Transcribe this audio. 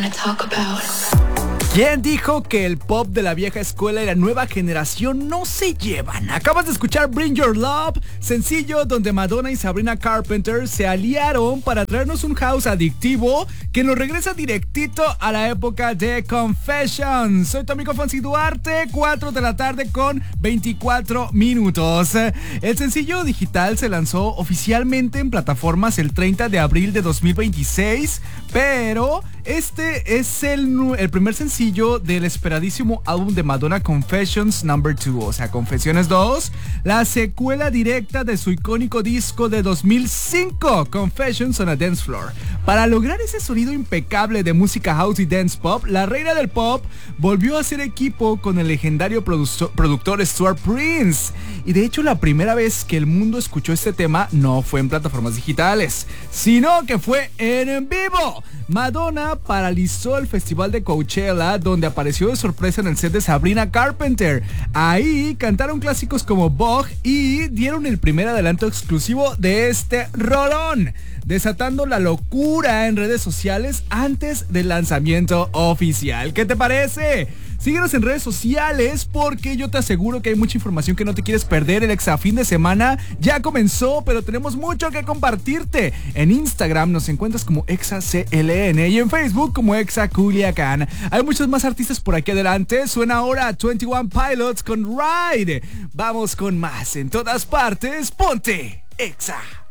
¿Quién dijo que el pop de la vieja escuela y la nueva generación no se llevan? Acabas de escuchar Bring Your Love, sencillo donde Madonna y Sabrina Carpenter se aliaron para traernos un house adictivo que nos regresa directito a la época de Confessions. Soy tu amigo Fonsi Duarte, 4 de la tarde con 24 minutos. El sencillo digital se lanzó oficialmente en plataformas el 30 de abril de 2026, pero este es el primer sencillo del esperadísimo álbum de Madonna, Confessions No. 2, o sea, Confesiones 2, la secuela directa de su icónico disco de 2005, Confessions on a Dance Floor. Para lograr ese sonido impecable de música house y dance pop, la reina del pop volvió a hacer equipo con el legendario productor Stuart Prince. Y de hecho, la primera vez que el mundo escuchó este tema no fue en plataformas digitales, sino que fue en vivo. Madonna paralizó el festival de Coachella, donde apareció de sorpresa en el set de Sabrina Carpenter. Ahí cantaron clásicos como Vogue y dieron el primer adelanto exclusivo de este rolón, desatando la locura en redes sociales antes del lanzamiento oficial. ¿Qué te parece? Síguenos en redes sociales porque yo te aseguro que hay mucha información que no te quieres perder. El Exa Fin de Semana ya comenzó, pero tenemos mucho que compartirte. En Instagram nos encuentras como ExaCLN y en Facebook como Exa Culiacán. Hay muchos más artistas por aquí adelante. Suena ahora 21 Pilots con Ride. Vamos con más en todas partes. Ponte Exa.